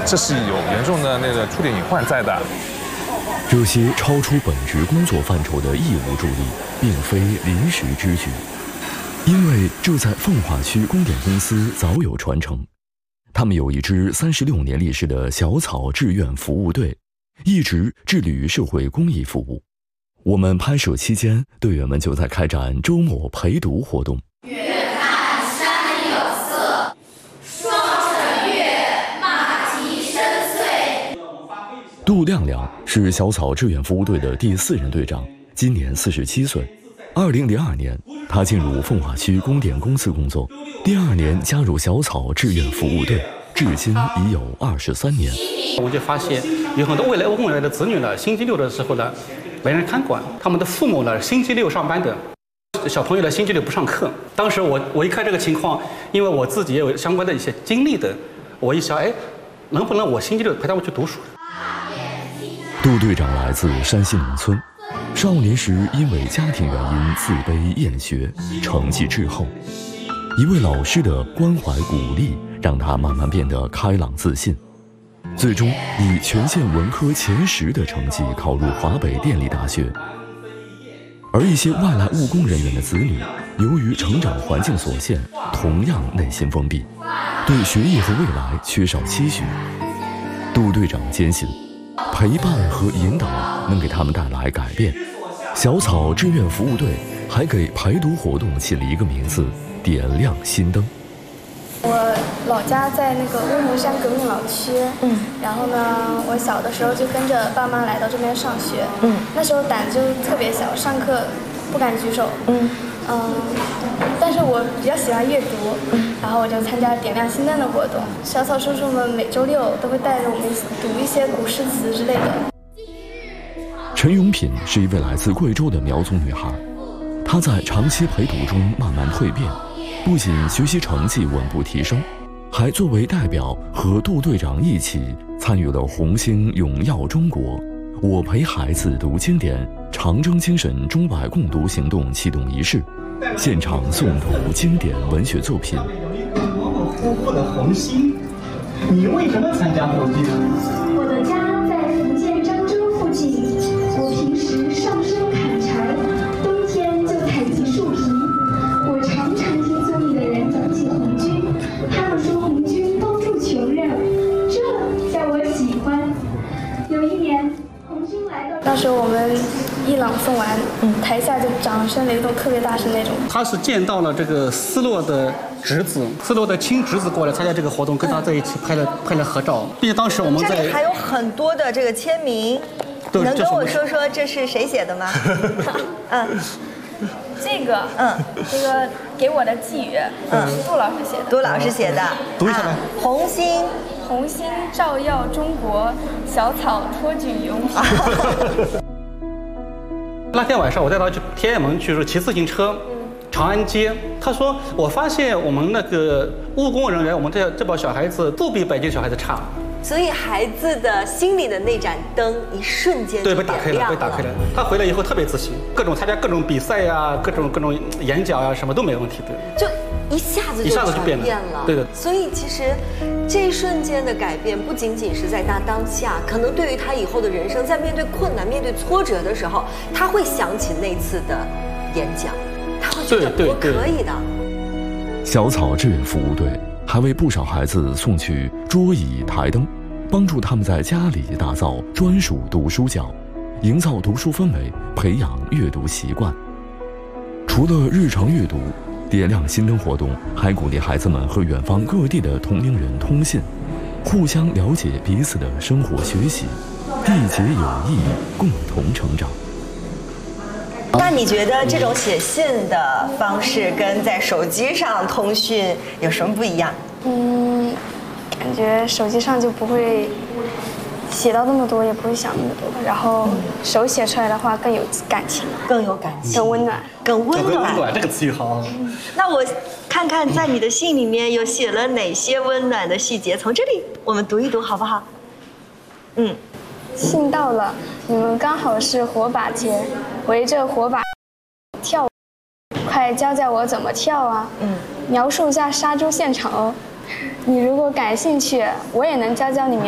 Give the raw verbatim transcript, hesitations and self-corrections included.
这是有严重的那个触电隐患在的。 这些超出本职工作范畴的义务助力，并非临时之举，因为这在奉化区供电公司早有传承。他们有一支三十六年历史的小草志愿服务队，一直致力于社会公益服务。我们拍摄期间，队员们就在开展周末陪读活动。 远看山有色，双城月，马蹄深邃。 杜亮亮是小草志愿服务队的第四任队长，今年四十七岁。二零零二年，他进入奉化区供电公司工作，第二年加入小草志愿服务队，至今已有二十三年。 我就发现有很多未来务工人员的子女呢，星期六的时候呢，没人看管，他们的父母呢，星期六上班的，小朋友呢，星期六不上课。当时我我一看这个情况，因为我自己也有相关的一些经历的，我一想，哎，能不能我星期六陪他们去读书？ 杜队长来自山西农村，少年时因为家庭原因自卑厌学，成绩滞后。一位老师的关怀鼓励，让他慢慢变得开朗自信，最终以全县文科前十的成绩考入华北电力大学。而一些外来务工人员的子女，由于成长环境所限，同样内心封闭，对学业和未来缺少期许。杜队长坚信，陪伴和引导能给他们带来改变。小草志愿服务队还给陪读活动起了一个名字，点亮心灯。 我老家在那个乌蒙山革命老区，嗯，然后呢，我小的时候就跟着爸妈来到这边上学，嗯，那时候胆就特别小，上课不敢举手，嗯嗯，但是我比较喜欢阅读，嗯，然后我就参加点亮心灯的活动。小草叔叔们每周六都会带着我们读一些古诗词之类的。 陈永品是一位来自贵州的苗族女孩，她在长期陪读中慢慢蜕变，不仅学习成绩稳步提升，还作为代表和杜队长一起参与了红星永耀中国、我陪孩子读经典、长征精神中外共读行动启动仪式，现场诵读经典文学作品。 有一个模模糊糊的红星，你为什么参加红星？ 我的家在福建漳州附近，我平时上山砍柴，冬天就采集树皮。我常常听村里的人讲起红军，他们说红军帮助穷人，这叫我喜欢。有一年，红军来到， 那时候我们一朗诵完，嗯，台下就掌声雷动，特别大声那种。 他是见到了这个斯洛的侄子，斯洛的亲侄子过来参加这个活动，跟他在一起拍了拍了合照，并且当时我们在这里还有很多的这个签名，你能跟我说说这是谁写的吗？嗯。 这个，嗯，这个给我的寄语，嗯，是杜老师写的。 杜老师写的， 读一下来。 红星， 红星照耀中国，小草托举永远。 那天晚上我带他去天安门去是骑自行车，长安街。他说：“我发现我们那个务工人员，我们这这帮小孩子不比北京小孩子差。” 所以孩子的心里的那盏灯，一瞬间对被打开了，被打开了。他回来以后特别自信，各种参加各种比赛呀、啊，各种各种演讲呀、啊，什么都没问题的。 就一下子就一下子就变了，对的。 所以其实这一瞬间的改变，不仅仅是在他当下，可能对于他以后的人生，在面对困难、面对挫折的时候，他会想起那次的演讲，他会觉得我可以的。 小草志愿服务队还为不少孩子送去桌椅台灯，帮助他们在家里打造专属读书角，营造读书氛围，培养阅读习惯。除了日常阅读，点亮心灯活动还鼓励孩子们和远方各地的同龄人通信，互相了解彼此的生活学习，缔结友谊，共同成长。 那你觉得这种写信的方式跟在手机上通讯有什么不一样？ 嗯，感觉手机上就不会写到那么多，也不会想那么多，然后手写出来的话更有感情， 更有感情， 更温暖， 更温暖。 温暖这个词语好。 那我看看在你的信里面有写了哪些温暖的细节，从这里我们读一读好不好？嗯。 信到了，你们刚好是火把节，围着火把跳，快教教我怎么跳啊！嗯，描述一下杀猪现场哦。你如果感兴趣，我也能教教你们。